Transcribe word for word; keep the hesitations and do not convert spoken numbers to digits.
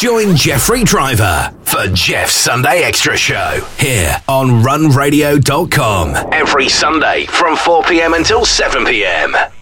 Join Jeffrey Driver for Jeff's Sunday Extra Show here on run radio dot com every Sunday from four p.m. until seven p.m.